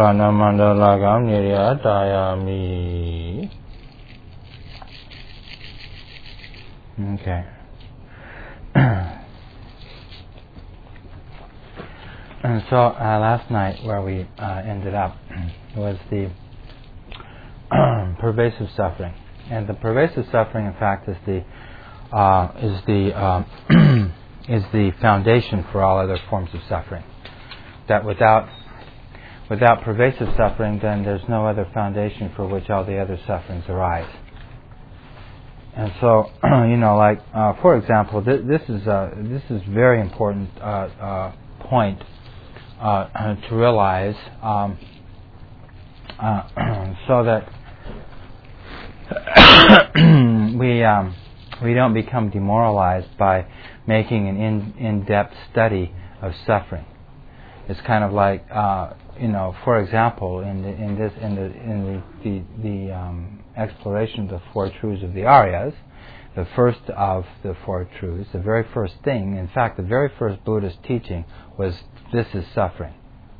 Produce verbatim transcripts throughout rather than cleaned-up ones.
Namandala Gamnirya Dayami. Okay. And so uh, last night where we uh, ended up was the pervasive suffering, and the pervasive suffering, in fact, is the uh, is the uh, is the foundation for all other forms of suffering. That without without pervasive suffering, then there's no other foundation for which all the other sufferings arise. And so, you know, like uh, for example, th- this is uh, this is very important uh, uh, point uh, to realize, um, uh, so that we um, we don't become demoralized by making an in in-depth study of suffering. It's kind of like, uh, you know, for example, in the, in this in the in the the, the um, exploration of the Four Truths of the Aryas, the first of the Four Truths, the very first thing, in fact, the very first Buddhist teaching was, this is suffering.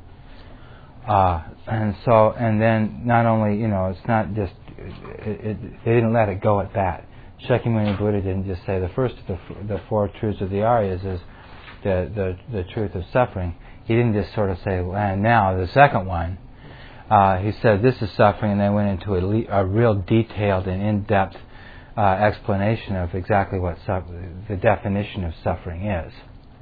Uh, and so, and then not only, you know, it's not just, it, it, they didn't let it go at that. Shakyamuni Buddha didn't just say the first of the, the Four Truths of the Aryas is the, the, the truth of suffering. He didn't just sort of say, well, and now the second one. Uh, he said, this is suffering, and then went into a, le- a real detailed and in-depth uh, explanation of exactly what su- the definition of suffering is.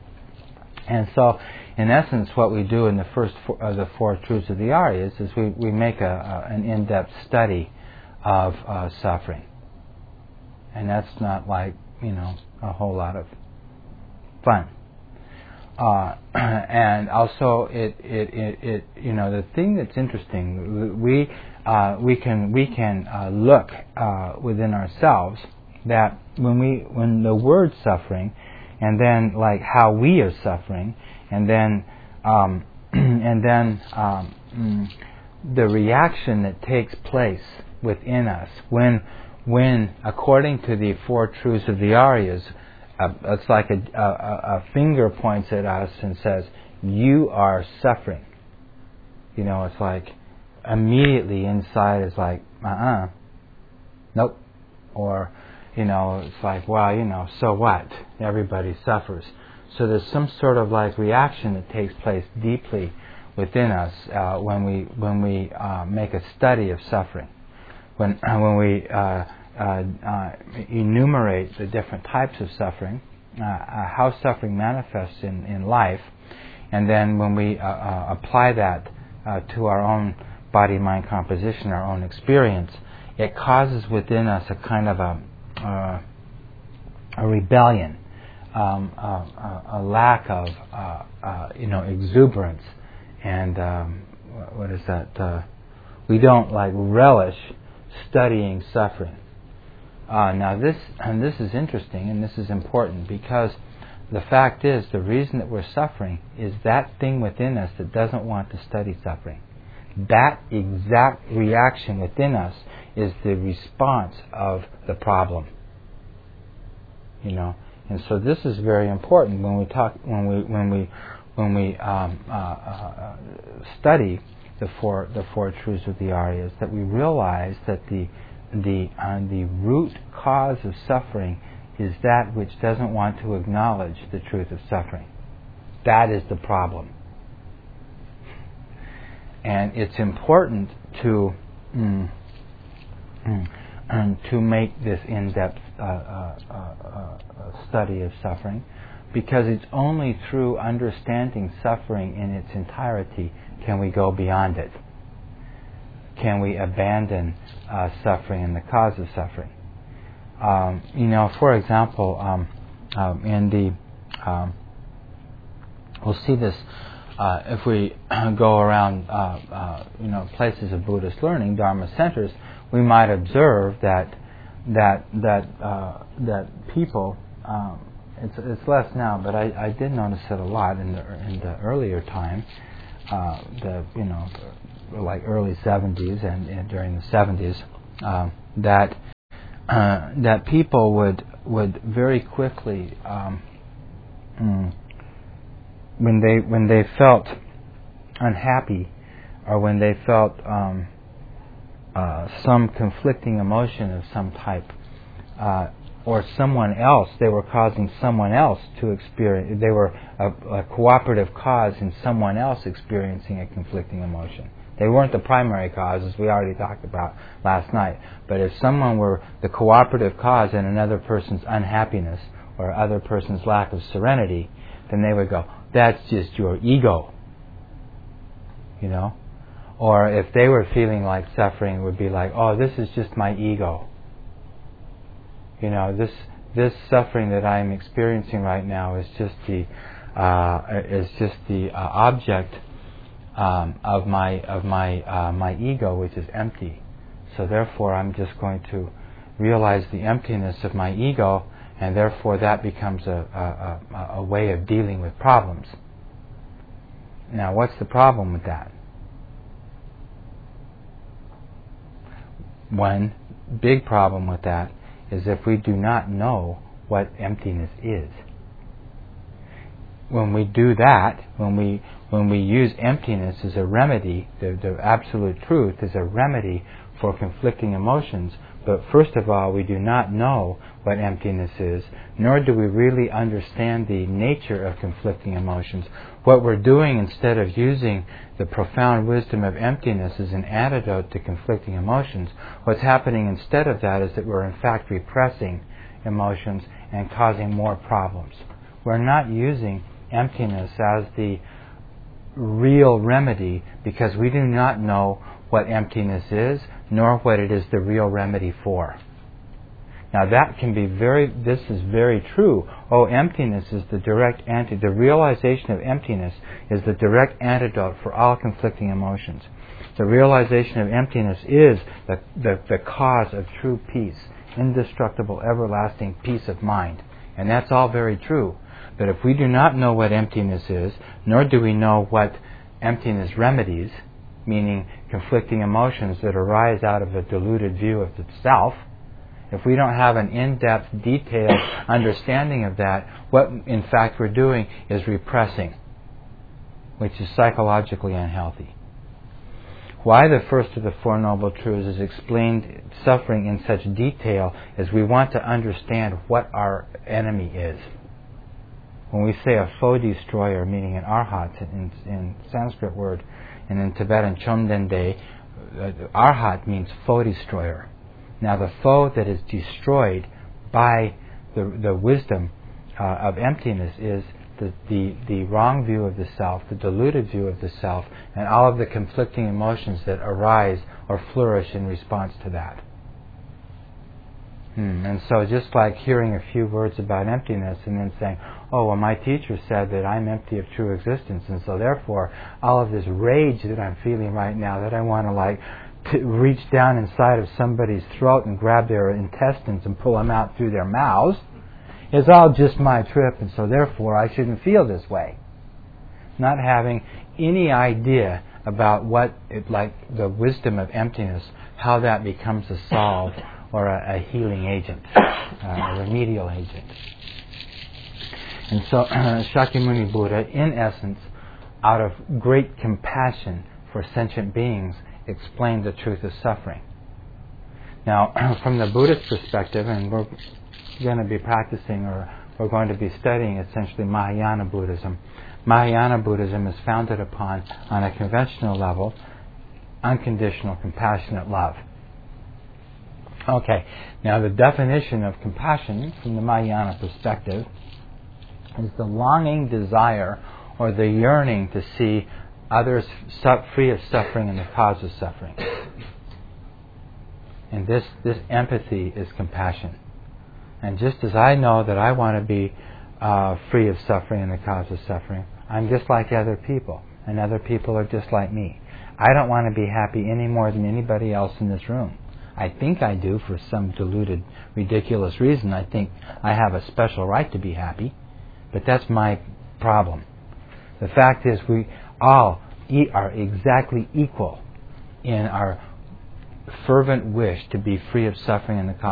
And so, in essence, what we do in the first four, uh, the Four Truths of the Aryas is we, we make a, a, an in-depth study of uh, suffering. And that's not like, you know, a whole lot of fun. Uh, and also, it, it, it, it, you know, the thing that's interesting, we, uh, we can, we can uh, look uh, within ourselves that when we, when the word suffering, and then like how we are suffering, and then, um, and then um, mm, the reaction that takes place within us when, when, according to the Four Truths of the Aryas, Uh, it's like a, a, a finger points at us and says, you are suffering. You know, it's like immediately inside is like, uh-uh, nope. Or, you know, it's like, well, you know, so what? Everybody suffers. So there's some sort of like reaction that takes place deeply within us uh, when we when we uh, make a study of suffering. When when we uh, Uh, uh, enumerate the different types of suffering, uh, uh, how suffering manifests in, in life, and then when we uh, uh, apply that uh, to our own body-mind composition, our own experience, it causes within us a kind of a, uh, a rebellion, um, uh, a, a lack of uh, uh, you know exuberance, and um, what is that? Uh, we don't like relish studying suffering. Uh, now this and this is interesting and this is important, because the fact is the reason that we're suffering is that thing within us that doesn't want to study suffering. That exact reaction within us is the response of the problem. You know, and so this is very important when we talk when we when we when we um, uh, uh, study the four the four truths of the Aryas, that we realize that the The uh, the root cause of suffering is that which doesn't want to acknowledge the truth of suffering. That is the problem. And it's important to mm, mm, and to make this in-depth uh, uh, uh, study of suffering, because it's only through understanding suffering in its entirety can we go beyond it. Can we abandon uh, suffering and the cause of suffering? Um, you know, for example, um, um, in the um, we'll see this uh, if we go around, uh, uh, you know, places of Buddhist learning, Dharma centers. We might observe that that that uh, that people. Um, it's it's less now, but I, I did notice it a lot in the in the earlier time. Uh, the you know. like early seventies and, and during the seventies, uh, that uh, that people would would very quickly, um, mm, when they when they felt unhappy or when they felt um, uh, some conflicting emotion of some type, uh, or someone else, they were causing someone else to experience, they were a, a cooperative cause in someone else experiencing a conflicting emotion. They weren't the primary cause, as we already talked about last night. But if someone were the cooperative cause in another person's unhappiness or other person's lack of serenity, then they would go, that's just your ego. You know? Or if they were feeling like suffering, it would be like, oh, this is just my ego. You know, this this suffering that I'm experiencing right now is just the uh, is just the uh, object um, of my of my uh, my ego, which is empty. So therefore, I'm just going to realize the emptiness of my ego, and therefore that becomes a a, a, a way of dealing with problems. Now, what's the problem with that? One big problem with that is if we do not know what emptiness is. When we do that, when we when we use emptiness as a remedy, the, the absolute truth is a remedy for conflicting emotions, but first of all, we do not know what emptiness is, nor do we really understand the nature of conflicting emotions. What we're doing, instead of using the profound wisdom of emptiness as an antidote to conflicting emotions, what's happening instead of that is that we're in fact repressing emotions and causing more problems. We're not using emptiness as the real remedy because we do not know what emptiness is, nor what it is the real remedy for. Now that can be very, this is very true. Oh, emptiness is the direct anti, the realization of emptiness is the direct antidote for all conflicting emotions. The realization of emptiness is the, the, the cause of true peace, indestructible, everlasting peace of mind. And that's all very true. But if we do not know what emptiness is, nor do we know what emptiness remedies, meaning conflicting emotions that arise out of a diluted view of the self, if we don't have an in-depth, detailed understanding of that, what in fact we're doing is repressing, which is psychologically unhealthy. Why the first of the Four Noble Truths is explained suffering in such detail is we want to understand what our enemy is. When we say a foe destroyer, meaning an arhat in, in Sanskrit word, and in Tibetan chomdende, uh, arhat means foe destroyer. Now the foe that is destroyed by the, the wisdom uh, of emptiness is the, the, the wrong view of the self, the deluded view of the self, and all of the conflicting emotions that arise or flourish in response to that. Hmm. And so just like hearing a few words about emptiness and then saying, oh, well, my teacher said that I'm empty of true existence, and so therefore all of this rage that I'm feeling right now, that I want to like to reach down inside of somebody's throat and grab their intestines and pull them out through their mouths, is all just my trip, and so therefore I shouldn't feel this way. Not having any idea about what, it, like the wisdom of emptiness, how that becomes a solve or a, a healing agent, uh, a remedial agent. And so uh, Shakyamuni Buddha, in essence, out of great compassion for sentient beings, explained the truth of suffering. Now, from the Buddhist perspective, and we're going to be practicing, or we're going to be studying essentially Mahayana Buddhism. Mahayana Buddhism is founded upon, on a conventional level, unconditional, compassionate love. Okay, now the definition of compassion from the Mahayana perspective is the longing desire or the yearning to see others free of suffering and the cause of suffering. And this, this empathy is compassion. And just as I know that I want to be uh, free of suffering and the cause of suffering, I'm just like other people, and other people are just like me. I don't want to be happy any more than anybody else in this room. I think I do for some deluded, ridiculous reason. I think I have a special right to be happy, but that's my problem. The fact is we all are exactly equal in our fervent wish to be free of suffering and the cause